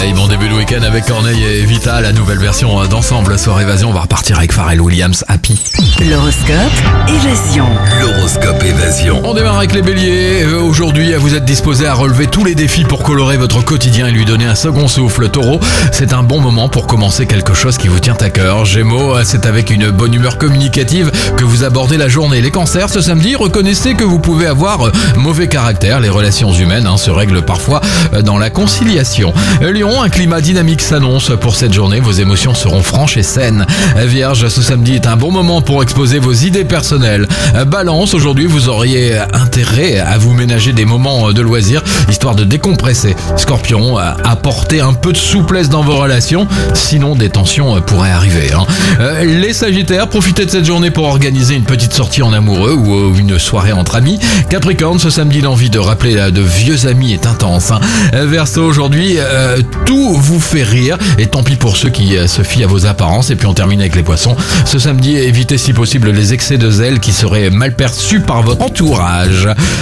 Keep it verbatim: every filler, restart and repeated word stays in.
Soleil, bon début de week-end avec Corneille et Vita, la nouvelle version d'Ensemble Soir Évasion. On va repartir avec Pharrell Williams, Happy. L'horoscope Évasion. L'horoscope Évasion. On démarre avec les béliers. Aujourd'hui, vous êtes disposés à relever tous les défis pour colorer votre quotidien et lui donner un second souffle. Taureau, c'est un bon moment pour commencer quelque chose qui vous tient à cœur. Gémeaux, c'est avec une bonne humeur communicative que vous abordez la journée. Les cancers, ce samedi, reconnaissez que vous pouvez avoir mauvais caractère. Les relations humaines hein, se règlent parfois dans la conciliation. Lion, un climat dynamique s'annonce pour cette journée. Vos émotions seront franches et saines. Vierge, ce samedi est un bon moment pour exposer vos idées personnelles. Balance, aujourd'hui, vous auriez intérêt à vous ménager des moments de loisirs, histoire de décompresser. Scorpion, apportez un peu de souplesse dans vos relations, sinon des tensions pourraient arriver. Hein. Les Sagittaires, profitez de cette journée pour organiser une petite sortie en amoureux ou une soirée entre amis. Capricorne, ce samedi, l'envie de rappeler de vieux amis est intense. Hein. Verseau, aujourd'hui, euh, tout vous fait rire et tant pis pour ceux qui euh, se fient à vos apparences. Et puis on termine avec les poissons. Ce samedi, évitez si possible les excès de zèle qui seraient mal perçus par votre entourage.